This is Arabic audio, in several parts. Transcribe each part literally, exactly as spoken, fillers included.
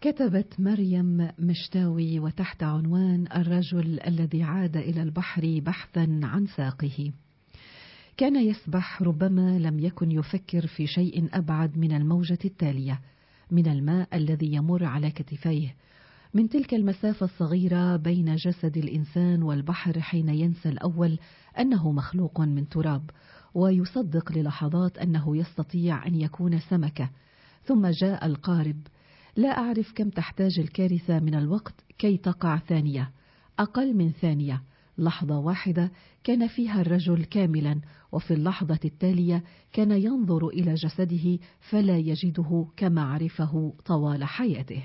كتبت مريم مشتاوي وتحت عنوان الرجل الذي عاد إلى البحر بحثا عن ساقه. كان يسبح، ربما لم يكن يفكر في شيء أبعد من الموجة التالية، من الماء الذي يمر على كتفيه، من تلك المسافة الصغيرة بين جسد الإنسان والبحر، حين ينسى الأول أنه مخلوق من تراب ويصدق للحظات أنه يستطيع أن يكون سمكة. ثم جاء القارب. لا أعرف كم تحتاج الكارثة من الوقت كي تقع ثانية، أقل من ثانية، لحظة واحدة كان فيها الرجل كاملا، وفي اللحظة التالية كان ينظر إلى جسده فلا يجده كما عرفه طوال حياته.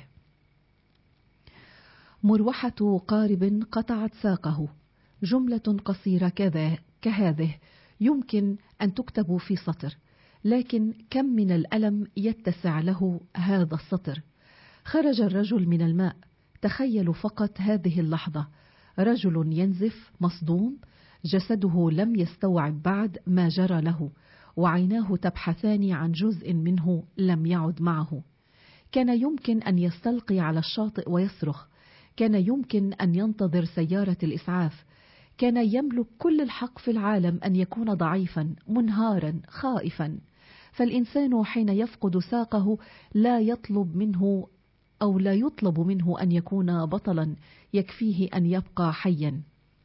مروحة قارب قطعت ساقه. جملة قصيرة كذا كهذه يمكن أن تكتب في سطر، لكن كم من الألم يتسع له هذا السطر. خرج الرجل من الماء. تخيلوا فقط هذه اللحظة، رجل ينزف مصدوم، جسده لم يستوعب بعد ما جرى له، وعيناه تبحثان عن جزء منه لم يعد معه. كان يمكن أن يستلقي على الشاطئ ويصرخ، كان يمكن أن ينتظر سيارة الإسعاف، كان يملك كل الحق في العالم أن يكون ضعيفا منهارا خائفا. فالإنسان حين يفقد ساقه لا يطلب منه أو لا يطلب منه أن يكون بطلا، يكفيه أن يبقى حيا.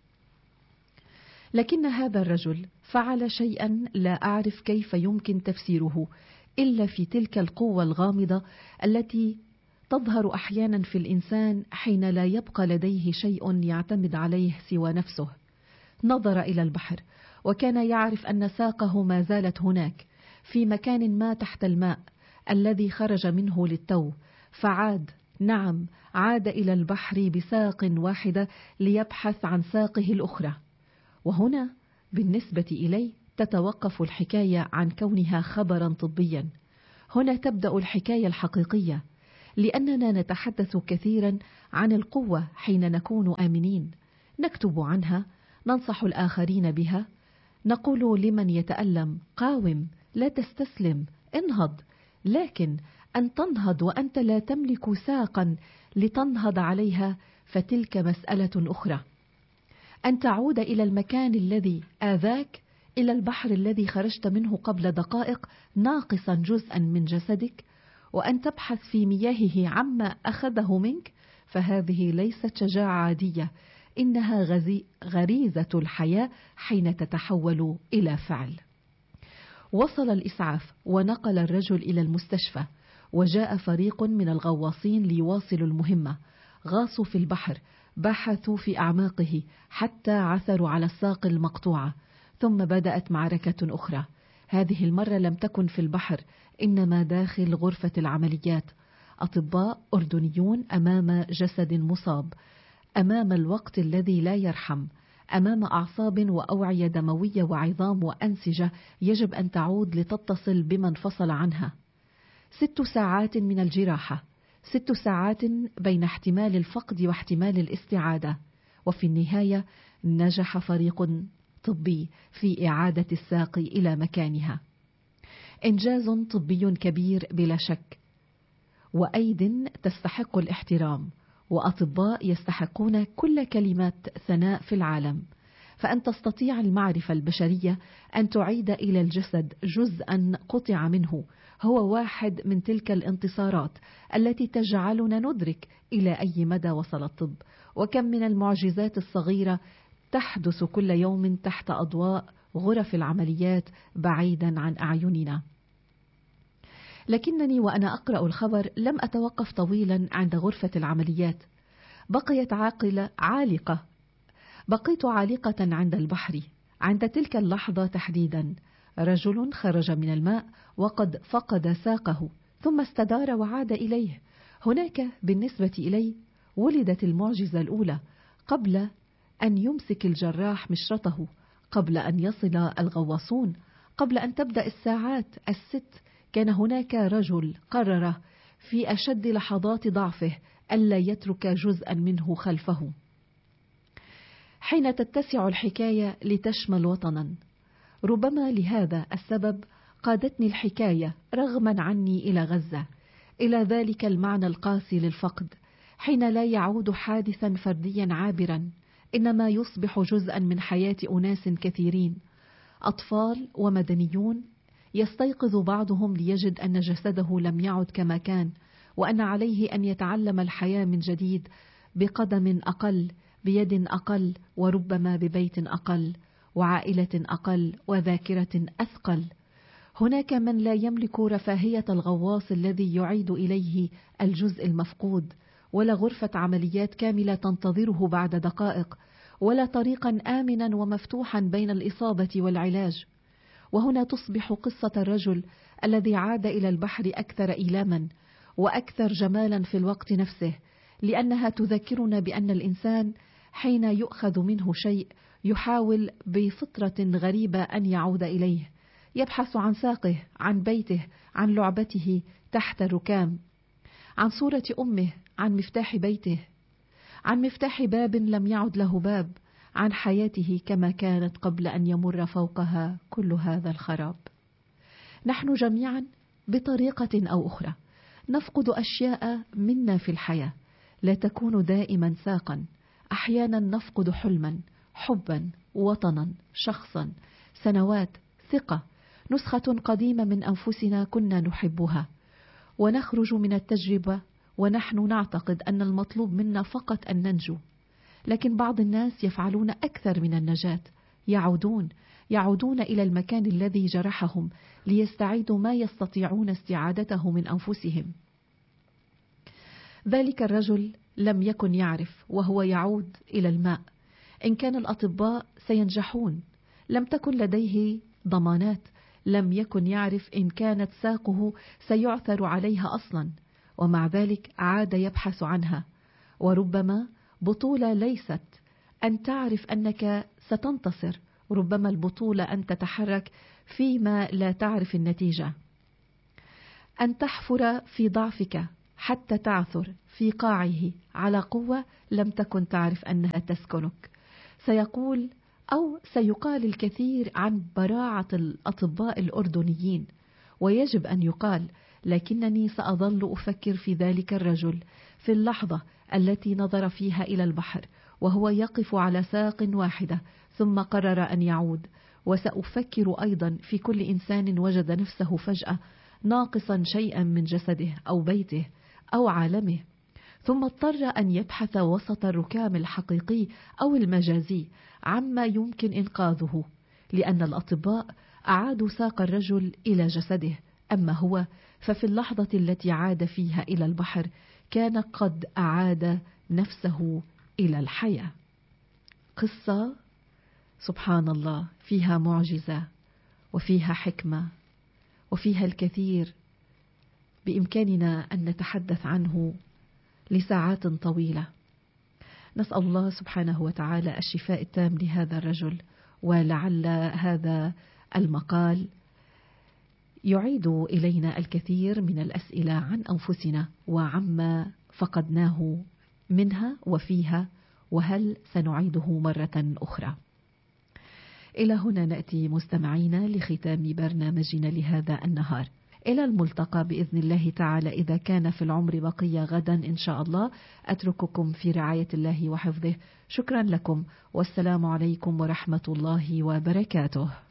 لكن هذا الرجل فعل شيئا لا أعرف كيف يمكن تفسيره إلا في تلك القوة الغامضة التي تظهر أحيانا في الإنسان حين لا يبقى لديه شيء يعتمد عليه سوى نفسه. نظر إلى البحر وكان يعرف أن ساقه ما زالت هناك في مكان ما تحت الماء الذي خرج منه للتو، فعاد، نعم عاد إلى البحر بساق واحدة ليبحث عن ساقه الأخرى. وهنا بالنسبة إلي تتوقف الحكاية عن كونها خبرا طبيا. هنا تبدأ الحكاية الحقيقية، لأننا نتحدث كثيرا عن القوة حين نكون آمنين، نكتب عنها، ننصح الآخرين بها، نقول لمن يتألم قاوم، لا تستسلم، انهض. لكن أن تنهض وأنت لا تملك ساقا لتنهض عليها فتلك مسألة أخرى. أن تعود إلى المكان الذي آذاك، إلى البحر الذي خرجت منه قبل دقائق ناقصا جزءا من جسدك، وأن تبحث في مياهه عما أخذه منك، فهذه ليست شجاعة عادية، إنها غزي غريزة الحياة حين تتحول إلى فعل. وصل الإسعاف ونقل الرجل إلى المستشفى، وجاء فريق من الغواصين ليواصلوا المهمة. غاصوا في البحر، بحثوا في أعماقه حتى عثروا على الساق المقطوعة. ثم بدأت معركة أخرى، هذه المرة لم تكن في البحر، إنما داخل غرفة العمليات. أطباء أردنيون أمام جسد مصاب، أمام الوقت الذي لا يرحم، أمام أعصاب وأوعية دموية وعظام وأنسجة يجب أن تعود لتتصل بمن فصل عنها. ست ساعات من الجراحة، ست ساعات بين احتمال الفقد واحتمال الاستعادة، وفي النهاية نجح فريق طبي في إعادة الساق إلى مكانها. إنجاز طبي كبير بلا شك، وأيد تستحق الاحترام، وأطباء يستحقون كل كلمة ثناء في العالم. فأن تستطيع المعرفة البشرية أن تعيد إلى الجسد جزءا قطع منه هو واحد من تلك الانتصارات التي تجعلنا ندرك إلى أي مدى وصل الطب، وكم من المعجزات الصغيرة تحدث كل يوم تحت أضواء غرف العمليات بعيدا عن أعيننا. لكنني وأنا أقرأ الخبر لم أتوقف طويلا عند غرفة العمليات. بقيت عاقلة عالقة بقيت عالقة عند البحر. عند تلك اللحظة تحديدا رجل خرج من الماء وقد فقد ساقه، ثم استدار وعاد إليه. هناك بالنسبة إلي ولدت المعجزة الأولى، قبل أن يمسك الجراح مشرطه، قبل أن يصل الغواصون، قبل أن تبدأ الساعات الست. كان هناك رجل قرر في أشد لحظات ضعفه ألا يترك جزءا منه خلفه. حين تتسع الحكاية لتشمل وطنا، ربما لهذا السبب قادتني الحكاية رغما عني إلى غزة. إلى ذلك المعنى القاسي للفقد، حين لا يعود حادثا فرديا عابرا، إنما يصبح جزءا من حياة أناس كثيرين، أطفال ومدنيون. يستيقظ بعضهم ليجد أن جسده لم يعد كما كان، وأن عليه أن يتعلم الحياة من جديد بقدم أقل، بيد أقل، وربما ببيت أقل، وعائلة أقل، وذاكرة أثقل. هناك من لا يملك رفاهية الغواص الذي يعيد إليه الجزء المفقود، ولا غرفة عمليات كاملة تنتظره بعد دقائق، ولا طريقا آمنا ومفتوحا بين الإصابة والعلاج. وهنا تصبح قصة الرجل الذي عاد إلى البحر أكثر إيلاما وأكثر جمالا في الوقت نفسه، لأنها تذكرنا بأن الإنسان حين يؤخذ منه شيء يحاول بفطرة غريبة أن يعود إليه، يبحث عن ساقه، عن بيته، عن لعبته تحت الركام، عن صورة أمه، عن مفتاح بيته، عن مفتاح باب لم يعد له باب، عن حياته كما كانت قبل أن يمر فوقها كل هذا الخراب. نحن جميعا بطريقة أو أخرى نفقد أشياء منا في الحياة، لا تكون دائما ساقا. أحيانا نفقد حلما، حبا، وطنا، شخصا، سنوات، ثقة، نسخة قديمة من أنفسنا كنا نحبها، ونخرج من التجربة ونحن نعتقد أن المطلوب منا فقط أن ننجو. لكن بعض الناس يفعلون أكثر من النجاة، يعودون يعودون إلى المكان الذي جرحهم ليستعيدوا ما يستطيعون استعادته من أنفسهم. ذلك الرجل لم يكن يعرف وهو يعود إلى الماء إن كان الأطباء سينجحون، لم تكن لديه ضمانات، لم يكن يعرف إن كانت ساقه سيعثر عليها أصلا، ومع ذلك عاد يبحث عنها. وربما بطولة ليست أن تعرف أنك ستنتصر، ربما البطولة أن تتحرك فيما لا تعرف النتيجة، أن تحفر في ضعفك حتى تعثر في قاعه على قوة لم تكن تعرف أنها تسكنك. سيقول أو سيقال الكثير عن براعة الأطباء الأردنيين، ويجب أن يقال، لكنني سأظل أفكر في ذلك الرجل في اللحظة التي نظر فيها إلى البحر وهو يقف على ساق واحدة ثم قرر أن يعود. وسأفكر أيضا في كل إنسان وجد نفسه فجأة ناقصا شيئا من جسده أو بيته أو عالمه، ثم اضطر أن يبحث وسط الركام الحقيقي أو المجازي عما يمكن إنقاذه، لأن الأطباء أعادوا ساق الرجل إلى جسده، أما هو ففي اللحظة التي عاد فيها إلى البحر كان قد أعاد نفسه إلى الحياة. قصة سبحان الله فيها معجزة وفيها حكمة وفيها الكثير بإمكاننا أن نتحدث عنه لساعات طويلة. نسأل الله سبحانه وتعالى الشفاء التام لهذا الرجل، ولعل هذا المقال يعيد إلينا الكثير من الأسئلة عن أنفسنا وعما فقدناه منها وفيها، وهل سنعيده مرة أخرى. إلى هنا نأتي مستمعينا لختام برنامجنا لهذا النهار. إلى الملتقى بإذن الله تعالى إذا كان في العمر بقية غدا إن شاء الله. أترككم في رعاية الله وحفظه. شكرا لكم، والسلام عليكم ورحمة الله وبركاته.